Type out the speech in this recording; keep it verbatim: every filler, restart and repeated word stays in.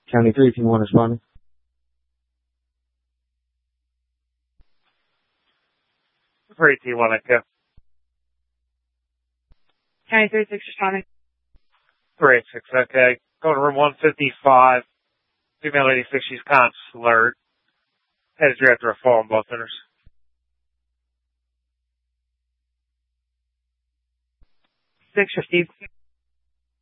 County three, team one responding. three, T one, Echo. County three, six responding. three, six, okay. Going to room one fifty-five. Female eighty-six, she's conscious, alert. Headed you after a fall on both centers. six received.